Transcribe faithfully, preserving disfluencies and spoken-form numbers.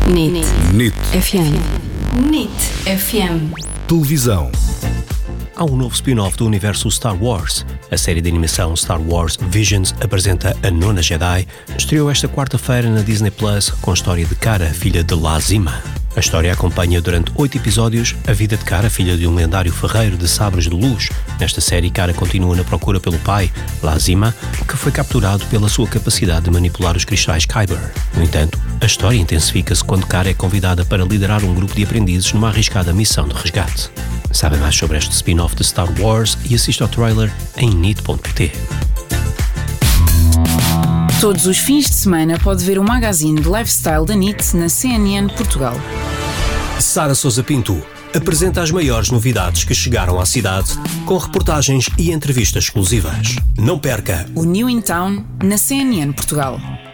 NIT NIT F M. NIT F M. Televisão. Há um novo spin-off do universo Star Wars. A série de animação Star Wars Visions apresenta a nona Jedi. Estreou esta quarta-feira na Disney Plus com a história de Cara, filha de Lazima. A história acompanha durante oito episódios a vida de Cara, filha de um lendário ferreiro de sabres de luz. Nesta série, Cara continua na procura pelo pai, Lazima, que foi capturado pela sua capacidade de manipular os cristais Kyber. No entanto, a história intensifica-se quando Cara é convidada para liderar um grupo de aprendizes numa arriscada missão de resgate. Sabe mais sobre este spin-off de Star Wars e assista ao trailer em nit ponto pt. Todos os fins de semana pode ver o magazine de lifestyle da NIT na C N N Portugal. Sara Sousa Pinto apresenta as maiores novidades que chegaram à cidade, com reportagens e entrevistas exclusivas. Não perca! O New in Town na C N N Portugal.